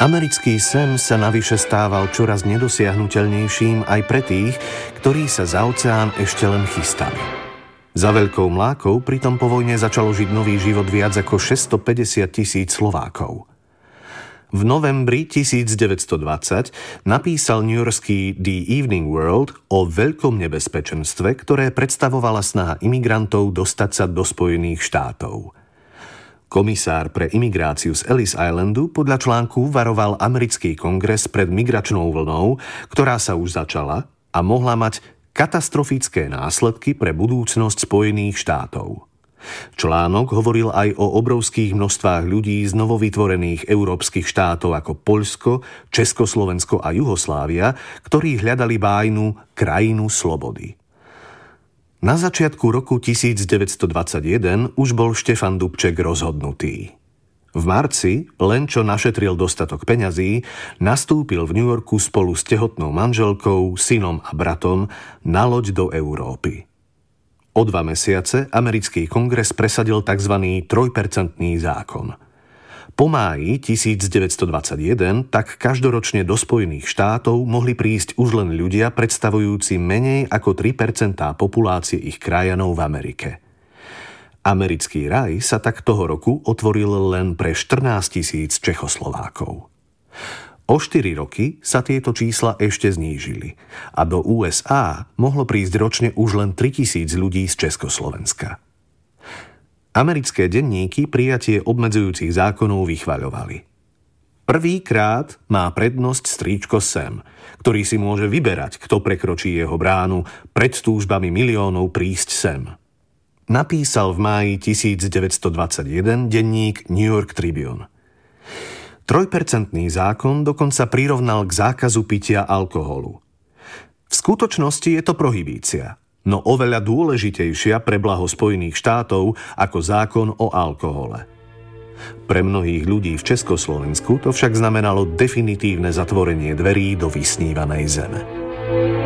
Americký sen sa navyše stával čoraz nedosiahnuteľnejším aj pre tých, ktorí sa za oceán ešte len chystali. Za veľkou mlákou pritom po vojne začalo žiť nový život viac ako 650 000 Slovákov. V novembri 1920 napísal newyorský The Evening World o veľkom nebezpečenstve, ktoré predstavovala snaha imigrantov dostať sa do Spojených štátov. Komisár pre imigráciu z Ellis Islandu podľa článku varoval americký kongres pred migračnou vlnou, ktorá sa už začala a mohla mať katastrofické následky pre budúcnosť Spojených štátov. Článok hovoril aj o obrovských množstvách ľudí z novovytvorených európskych štátov ako Poľsko, Československo a Juhoslávia, ktorí hľadali bájnu krajinu slobody. Na začiatku roku 1921 už bol Štefan Dubček rozhodnutý. V marci, len čo našetril dostatok peňazí, nastúpil v New Yorku spolu s tehotnou manželkou, synom a bratom na loď do Európy. O 2 mesiace americký kongres presadil tzv. 3% zákon. Po máji 1921 tak každoročne do Spojených štátov mohli prísť už len ľudia predstavujúci menej ako 3% populácie ich krajanov v Amerike. Americký raj sa tak toho roku otvoril len pre 14 000 Čechoslovákov. O 4 roky sa tieto čísla ešte znížili a do USA mohlo prísť ročne už len 3 000 ľudí z Československa. Americké denníky prijatie obmedzujúcich zákonov vychvaľovali. Prvýkrát má prednosť strýčko Sam, ktorý si môže vyberať, kto prekročí jeho bránu pred túžbami miliónov prísť sem. Napísal v máji 1921 denník New York Tribune. 3% zákon dokonca prirovnal k zákazu pitia alkoholu. V skutočnosti je to prohibícia, no oveľa dôležitejšia pre blaho Spojených štátov ako zákon o alkohole. Pre mnohých ľudí v Československu to však znamenalo definitívne zatvorenie dverí do vysnívanej zeme.